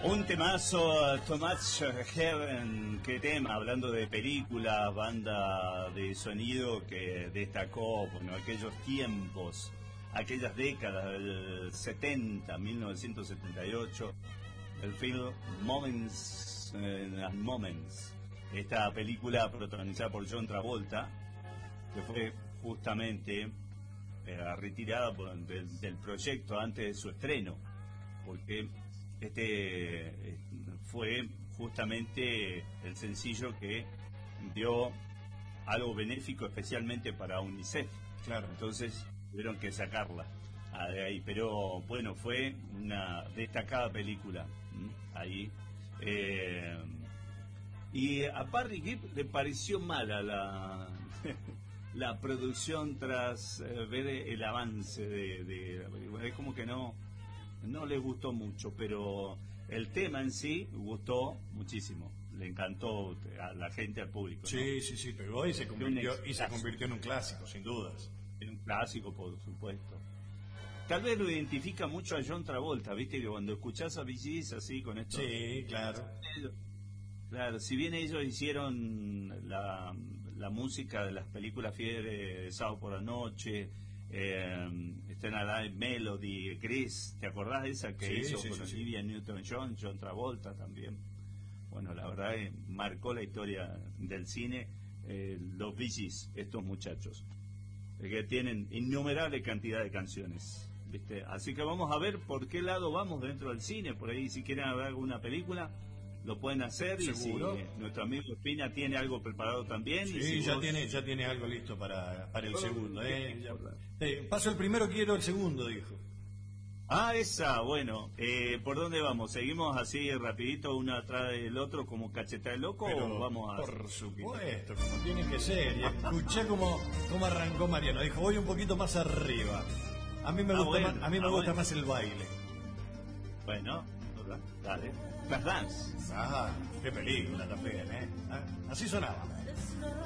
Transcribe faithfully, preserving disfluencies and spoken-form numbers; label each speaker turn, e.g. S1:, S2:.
S1: Un temazo, Too Much Heaven, qué tema, hablando de películas, banda de sonido que destacó bueno, aquellos tiempos, aquellas décadas del setenta, mil novecientos setenta y ocho, el film Moments eh, and Moments, esta película protagonizada por John Travolta, que fue justamente eh, retirada por, del, del proyecto antes de su estreno, porque este fue justamente el sencillo que dio algo benéfico especialmente para UNICEF.
S2: Claro.
S1: Entonces tuvieron que sacarla de ahí, pero bueno, fue una destacada película ahí. Eh, y a Barry Gibb le pareció mala la la producción tras eh, ver el avance de, de la película. Es como que no no le gustó mucho, pero el tema en sí gustó muchísimo, le encantó a la gente, al público, ¿no?
S2: Sí, sí, sí, pegó y se convirtió, y se convirtió en un clásico, sin dudas.
S1: En un clásico, por supuesto. Tal vez lo identifica mucho a John Travolta, viste, que cuando escuchás a Bee Gees así con esto.
S2: Sí, claro.
S1: Claro, si bien ellos hicieron la, la música de las películas Fiebre de Sábado por la Noche, eh, Staying Alive, Melody, Chris, ¿te acordás de esa que
S2: sí,
S1: hizo
S2: sí,
S1: con
S2: sí,
S1: Olivia sí. Newton-John, John Travolta también? Bueno, la verdad es, marcó la historia del cine, eh, los Bee Gees, estos muchachos, eh, que tienen innumerable cantidad de canciones, ¿viste? Así que vamos a ver por qué lado vamos dentro del cine, por ahí si quieren ver alguna película lo pueden hacer.
S2: ¿Seguro?
S1: Y si nuestro amigo Espina tiene algo preparado también.
S2: Sí,
S1: y si
S2: ya
S1: vos...
S2: tiene ya tiene algo listo para, para el segundo. ¿eh? Ya, eh, paso el primero, quiero el segundo, dijo.
S1: Ah, esa, bueno. Eh, ¿Por dónde vamos? ¿Seguimos así rapidito uno atrás del otro como cacheta de loco?
S2: Pero,
S1: o vamos a...?
S2: por supuesto, como tiene que ser. Y escuché cómo, cómo arrancó Mariano. Dijo, voy un poquito más arriba. A mí me
S1: ah,
S2: gusta,
S1: bueno,
S2: más, a mí me
S1: ah,
S2: gusta
S1: bueno.
S2: más el baile.
S1: Bueno, dale. Flash Dance.
S2: Ah, qué película también, ¿eh? ¿Ah? Así sonaba.